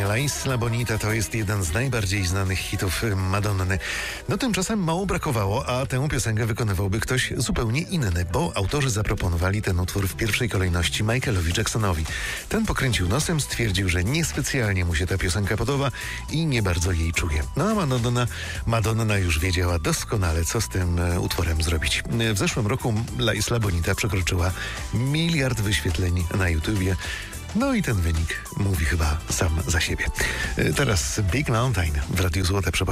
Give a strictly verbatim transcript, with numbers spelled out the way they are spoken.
La Isla Bonita to jest jeden z najbardziej znanych hitów Madonny. No tymczasem mało brakowało, a tę piosenkę wykonywałby ktoś zupełnie inny, bo autorzy zaproponowali ten utwór w pierwszej kolejności Michaelowi Jacksonowi. Ten pokręcił nosem, stwierdził, że niespecjalnie mu się ta piosenka podoba i nie bardzo jej czuje. No a Madonna, Madonna już wiedziała doskonale, co z tym e, utworem zrobić. W zeszłym roku La Isla Bonita przekroczyła miliard wyświetleń na YouTubie. No i ten wynik mówi chyba sam za siebie. E, Teraz Big Mountain w Radiu Złote Przeboje.